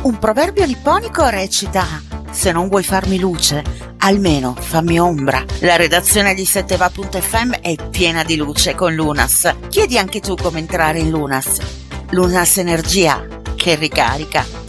Un proverbio nipponico recita: se non vuoi farmi luce, almeno fammi ombra. La redazione di Setteva.fm è piena di luce con Lunas. Chiedi anche tu come entrare in Lunas. Lunas Energia che ricarica.